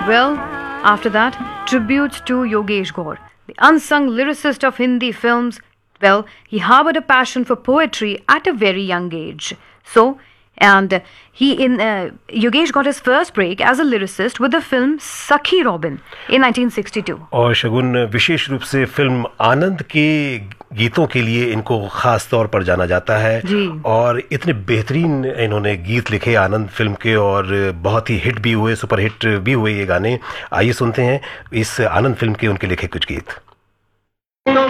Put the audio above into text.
Well, after that, tributes to Yogesh Gaur, the unsung lyricist of Hindi films. Well, he harbored a passion for poetry at a very young age. Yogesh got his first break as a lyricist with the film Sakhi Robin in 1962. और शगुन, विशेष रूप से film आनंद के गीतों के लिए इनको खास तौर पर जाना जाता है जी। और इतने बेहतरीन इन्होंने गीत लिखे आनंद फिल्म के, और बहुत ही हिट भी हुए, सुपर हिट भी हुए ये गाने। आइए सुनते हैं इस आनंद फिल्म के उनके लिखे कुछ गीत।